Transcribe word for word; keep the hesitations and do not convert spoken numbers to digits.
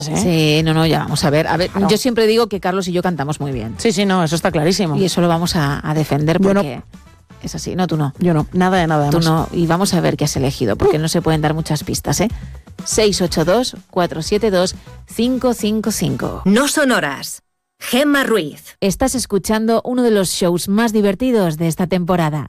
¿eh? Sí, no, no, ya vamos a ver. A ver, Claro. yo siempre digo que Carlos y yo cantamos muy bien. Sí, sí, no, eso está clarísimo. Y eso lo vamos a, a defender Yo porque no. es así. No, tú no. Yo no, nada de nada. Tú además. no. Y vamos a ver qué has elegido, porque no se pueden dar muchas pistas, ¿eh? seis ocho dos, cuatro siete dos, cinco cinco cinco. No son horas. Gemma Ruiz. Estás escuchando uno de los shows más divertidos de esta temporada.